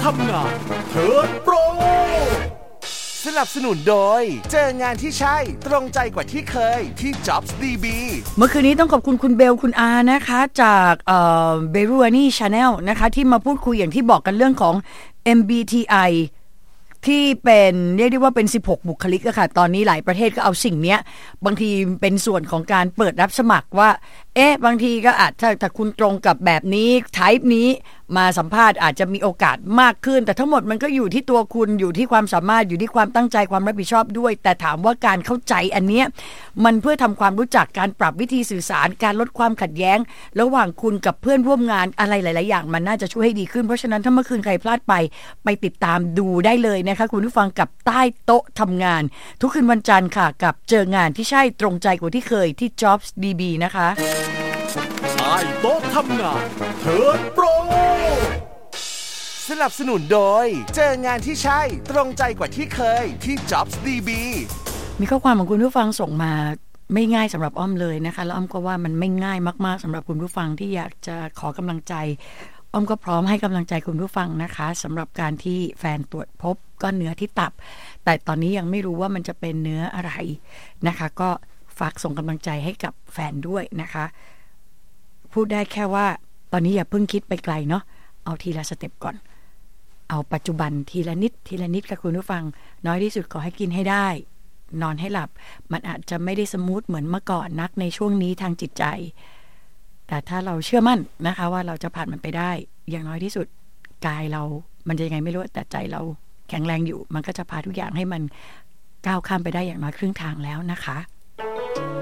ทำงานเทิร์นโปรสนับสนุนโดยเจองานที่ใช่ตรงใจกว่าที่เคยที่ Jobs DB เมื่อคืนนี้ต้องขอบคุณคุณเบลคุณอานะคะจากเบรูวานี่ชาแนลนะคะที่มาพูดคุยอย่างที่บอกกันเรื่องของ MBTI ที่เป็นเรียกได้ว่าเป็น16บุคลิกอะค่ะตอนนี้หลายประเทศก็เอาสิ่งนี้บางทีเป็นส่วนของการเปิดรับสมัครว่าบางทีก็อาจถ้าคุณตรงกับแบบนี้ไทป์นี้มาสัมภาษณ์อาจจะมีโอกาสมากขึ้นแต่ทั้งหมดมันก็อยู่ที่ตัวคุณอยู่ที่ความสามารถอยู่ที่ความตั้งใจความรับผิดชอบด้วยแต่ถามว่าการเข้าใจอันเนี้ยมันเพื่อทำความรู้จักการปรับวิธีสื่อสารการลดความขัดแย้งระหว่างคุณกับเพื่อนร่วมงานอะไรหลายๆอย่างมันน่าจะช่วยให้ดีขึ้นเพราะฉะนั้นถ้าเมื่อคืนใครพลาดไปติดตามดูได้เลยนะคะคุณผู้ฟังกับใต้โต๊ะทำงานทุกคืนวันจันทร์ค่ะกับเจองานที่ใช่ตรงใจกว่าที่เคยที่ Jobs DB นะคะใต้โต๊ะทำงานเทิร์นโปรสนับสนุนโดยเจองานที่ใช่ตรงใจกว่าที่เคยที่ Jobs DB มีข้อความของคุณผู้ฟังส่งมาไม่ง่ายสำหรับอ้อมเลยนะคะแล้วอ้อมก็ว่ามันไม่ง่ายมากๆสำหรับคุณผู้ฟังที่อยากจะขอกำลังใจอ้อมก็พร้อมให้กำลังใจคุณผู้ฟังนะคะสำหรับการที่แฟนตรวจพบก้อนเนื้อที่ตับแต่ตอนนี้ยังไม่รู้ว่ามันจะเป็นเนื้ออะไรนะคะก็ฝากส่งกำลังใจให้กับแฟนด้วยนะคะพูดได้แค่ว่าตอนนี้อย่าเพิ่งคิดไปไกลเนาะเอาทีละสเต็ปก่อนเอาปัจจุบันทีละนิดทีละนิดค่ะคุณผู้ฟังน้อยที่สุดขอให้กินให้ได้นอนให้หลับมันอาจจะไม่ได้สมูทเหมือนเมื่อก่อนนักในช่วงนี้ทางจิตใจแต่ถ้าเราเชื่อมั่นนะคะว่าเราจะผ่านมันไปได้อย่างน้อยที่สุดกายเรามันจะยังไงไม่รู้แต่ใจเราแข็งแรงอยู่มันก็จะพาทุกอย่างให้มันก้าวข้ามไปได้อย่างน้อยครึ่งทางแล้วนะคะ